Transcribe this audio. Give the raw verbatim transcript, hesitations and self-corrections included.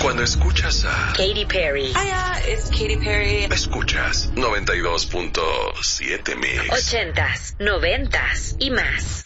Cuando escuchas a Katy Perry. Hiya, it's Katy Perry. Escuchas noventa y dos punto siete Mix. Ochentas, noventas y más.